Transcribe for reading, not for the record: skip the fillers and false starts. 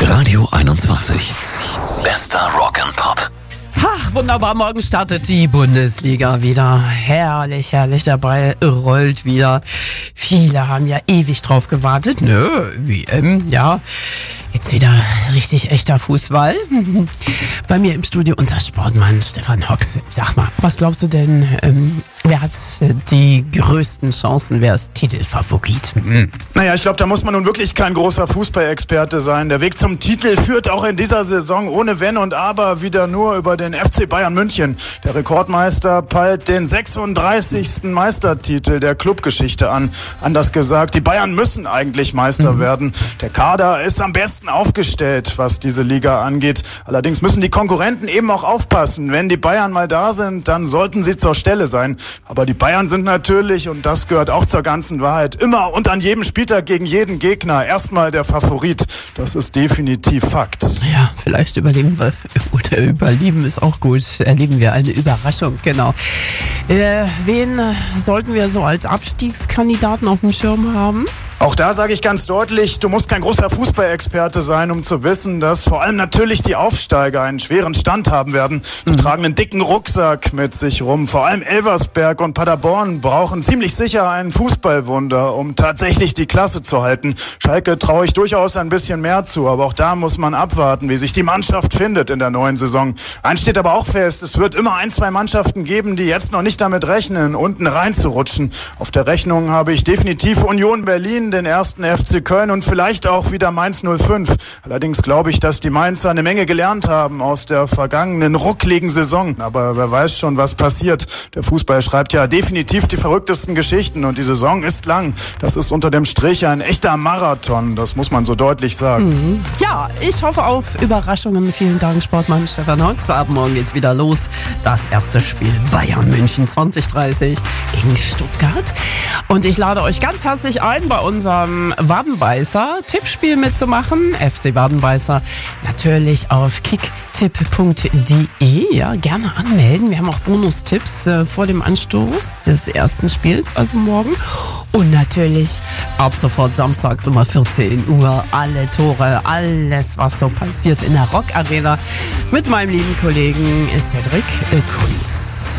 Radio 21. Bester Rock and Pop. Ach, wunderbar, morgen startet die Bundesliga wieder. Herrlich, herrlich, dabei rollt wieder. Viele haben ja ewig drauf gewartet. WM, ja. Jetzt wieder richtig echter Fußball. Bei mir im Studio unser Sportmann Stefan Hox. Sag mal, was glaubst du denn, wer hat die größten Chancen, wer ist Titelfavorit? Naja, ich glaube, da muss man nun wirklich kein großer Fußballexperte sein. Der Weg zum Titel führt auch in dieser Saison ohne Wenn und Aber wieder nur über den FC Bayern München. Der Rekordmeister peilt den 36. Meistertitel der Clubgeschichte an. Anders gesagt, die Bayern müssen eigentlich Meister werden. Der Kader ist am besten aufgestellt, was diese Liga angeht. Allerdings müssen die Konkurrenten eben auch aufpassen. Wenn die Bayern mal da sind, dann sollten sie zur Stelle sein. Aber die Bayern sind natürlich, und das gehört auch zur ganzen Wahrheit, immer und an jedem Spieltag gegen jeden Gegner erstmal der Favorit. Das ist definitiv Fakt. Ja, vielleicht überleben wir, oder überleben ist auch gut. Erleben wir eine Überraschung, genau. Wen sollten wir so als Abstiegskandidaten auf dem Schirm haben? Auch da sage ich ganz deutlich, du musst kein großer Fußballexperte sein, um zu wissen, dass vor allem natürlich die Aufsteiger einen schweren Stand haben werden. Die tragen einen dicken Rucksack mit sich rum. Vor allem Elversberg und Paderborn brauchen ziemlich sicher ein Fußballwunder, um tatsächlich die Klasse zu halten. Schalke traue ich durchaus ein bisschen mehr zu, aber auch da muss man abwarten, wie sich die Mannschaft findet in der neuen Saison. Eins steht aber auch fest, es wird immer 1, 2 Mannschaften geben, die jetzt noch nicht damit rechnen, unten reinzurutschen. Auf der Rechnung habe ich definitiv Union Berlin, den ersten FC Köln und vielleicht auch wieder Mainz 05. Allerdings glaube ich, dass die Mainzer eine Menge gelernt haben aus der vergangenen ruckligen Saison. Aber wer weiß schon, was passiert. Der Fußball schreibt ja definitiv die verrücktesten Geschichten und die Saison ist lang. Das ist unter dem Strich ein echter Marathon. Das muss man so deutlich sagen. Ja, ich hoffe auf Überraschungen. Vielen Dank, Sportmann Stefan Hox. Ab morgen geht's wieder los. Das erste Spiel Bayern München 2030 gegen Stuttgart. Und ich lade euch ganz herzlich ein, bei unserem Wadenbeißer-Tippspiel mitzumachen. FC Wadenbeißer natürlich auf kicktipp.de. Ja, gerne anmelden. Wir haben auch Bonustipps vor dem Anstoß des ersten Spiels, also morgen. Und natürlich ab sofort samstags um 14 Uhr alle Tore, alles, was so passiert in der Rock Arena mit meinem lieben Kollegen Cedric Kunz.